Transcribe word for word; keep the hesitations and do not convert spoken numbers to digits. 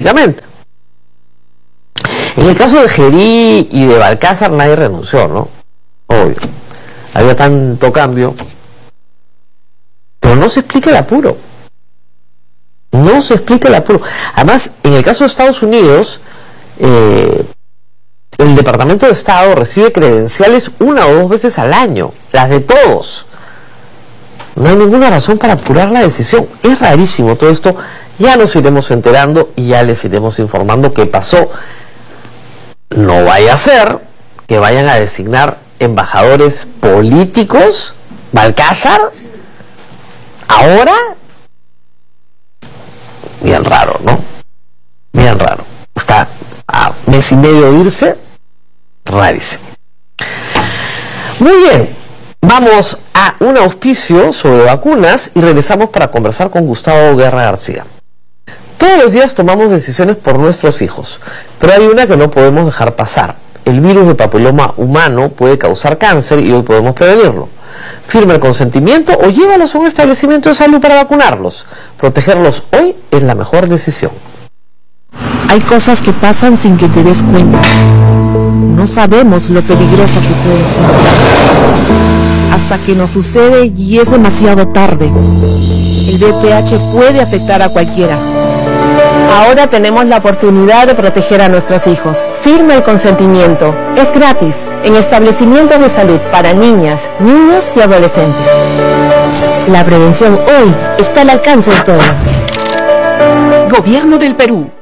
políticamente. En el caso de Gerí y de Balcázar nadie renunció, ¿no? Obvio. Había tanto cambio. Pero no se explica el apuro. No se explica el apuro. Además, en el caso de Estados Unidos, eh, el Departamento de Estado recibe credenciales una o dos veces al año, las de todos. No hay ninguna razón para apurar la decisión. Es rarísimo todo esto. Ya nos iremos enterando y ya les iremos informando qué pasó. No vaya a ser que vayan a designar embajadores políticos, Balcázar, ahora. Bien raro, ¿no? Bien raro. Está a mes y medio de irse. Rarísimo. Muy bien. Vamos a un auspicio sobre vacunas y regresamos para conversar con Gustavo Guerra García. Todos los días tomamos decisiones por nuestros hijos, pero hay una que no podemos dejar pasar. El virus de papiloma humano puede causar cáncer y hoy podemos prevenirlo. Firma el consentimiento o llévalos a un establecimiento de salud para vacunarlos. Protegerlos hoy es la mejor decisión. Hay cosas que pasan sin que te des cuenta. No sabemos lo peligroso que puede ser. Hasta que nos sucede y es demasiado tarde. El V I H puede afectar a cualquiera. Ahora tenemos la oportunidad de proteger a nuestros hijos. Firma el consentimiento. Es gratis en establecimientos de salud para niñas, niños y adolescentes. La prevención hoy está al alcance de todos. Gobierno del Perú.